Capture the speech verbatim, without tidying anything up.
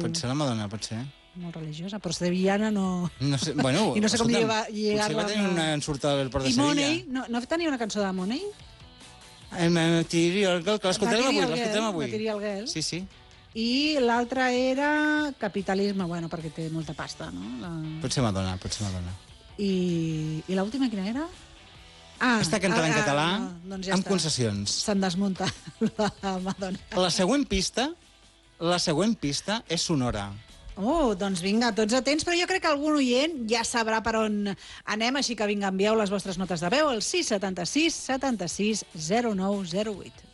Pot ser la Madonna, pot ser. Molt religiosa, però sevillana no... No sé, bueno, I no sé com escolta'm, lligar-la... potser va tenir una ensurtada del Port de I Sevilla. Money, no, no tenia una cançó de Money? Eh, Material Girl, que l'escoltarem avui, Material l'escoltarem Girl, avui. Material Girl. Sí, sí. I l'altra era Capitalisme, bueno, perquè té molta pasta, no? La... Pot ser Madonna, pot ser Madonna. I, i l'última quina era? Ah, Està cantant ah, en català, ah, no, doncs ja amb està. concessions. Se'n desmunta la Madonna. La següent pista, la següent pista és sonora. Oh, doncs vinga, tots atents, però jo crec que algun oient ja sabrà per on anem, així que vinga, envieu les vostres notes de veu al sis setanta sis setanta sis zero nou zero vuit.